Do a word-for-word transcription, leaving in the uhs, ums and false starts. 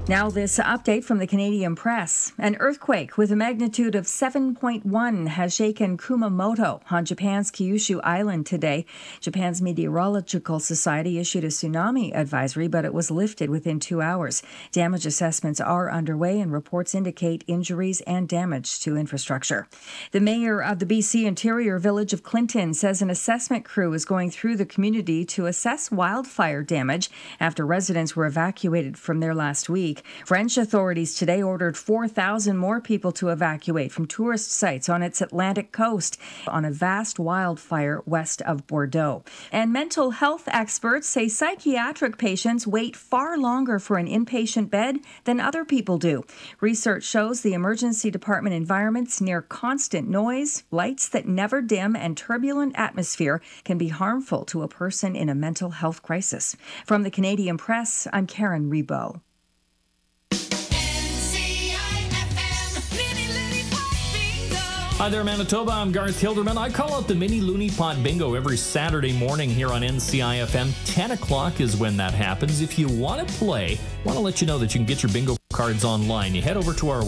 Now this update from the Canadian Press. An earthquake with a magnitude of seven point one has shaken Kumamoto on Japan's Kyushu Island today. Japan's Meteorological Society issued a tsunami advisory, but it was lifted within two hours. Damage assessments are underway and reports indicate injuries and damage to infrastructure. The mayor of the B C interior village of Clinton says an assessment crew is going through the community to assess wildfire damage after residents were evacuated from there last week. French authorities today ordered four thousand more people to evacuate from tourist sites on its Atlantic coast on a vast wildfire west of Bordeaux. And mental health experts say psychiatric patients wait far longer for an inpatient bed than other people do. Research shows the emergency department environments near constant noise, lights that never dim, and turbulent atmosphere can be harmful to a person in a mental health crisis. From the Canadian Press, I'm Karen Rebo. Hi there, Manitoba. I'm Garth Hilderman. I call out the Mini Looney Pot Bingo every Saturday morning here on N C I F M. ten o'clock is when that happens. If you want to play, I want to let you know that you can get your bingo cards online. You head over to our